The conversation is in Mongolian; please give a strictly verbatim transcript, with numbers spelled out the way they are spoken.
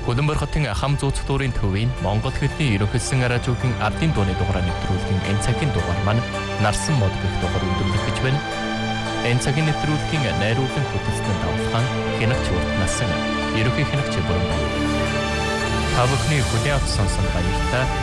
Хөлбөмбөр хотын хам зүүцэх дүүрийн төвийн Монгол хэлний ерөнхийлсөн радиогийн ардын дууны дугаараа нэвтрүүлгийн энэ цагийн дугаар маань нарсан мод гэх дугаар өндөрлөх гэж байна. Энэ цагийн нэвтрүүлгийн найруулгын хөтөлбөрийн давхаан хянагч уртнасан ерөнхий хянагч бүрэн байна. Та бүхний хүлээн авсан сонсон баярлалаа.